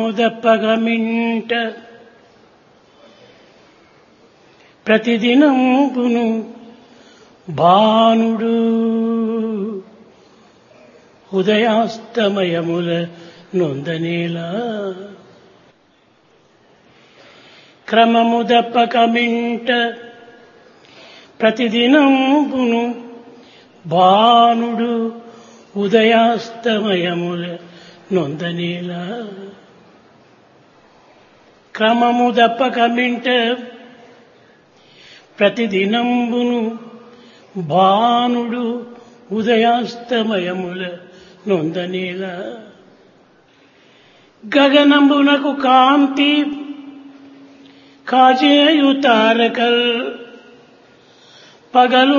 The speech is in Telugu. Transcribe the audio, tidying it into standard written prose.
క్రమముదప్పగమింట ప్రతిదినంబును భానుడు ఉదయాస్తమయముల నొందనేలా. క్రమముదప్పకమింట ప్రతిదినంబును భానుడు ఉదయాస్తమయముల నొందనేలా. క్రమముదప్పకమింట ప్రతిదినంబును భానుడు ఉదయాస్తమయముల నొందనేలా. గగనంబునకు కాంతి కాజేయు తారకల్ పగలు